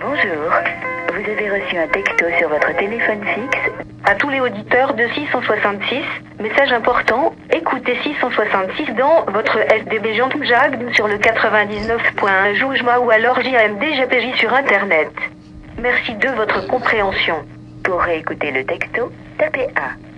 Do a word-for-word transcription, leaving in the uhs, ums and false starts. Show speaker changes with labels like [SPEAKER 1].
[SPEAKER 1] Bonjour, vous avez reçu un texto sur votre téléphone fixe. À tous les auditeurs de six cent soixante-six, message important, écoutez six cent soixante-six dans votre S D B Jean Jacques sur le quatre-vingt-dix-neuf point un Joujma ou alors J A M D G P J sur Internet. Merci de votre compréhension. Pour réécouter le texto, tapez un.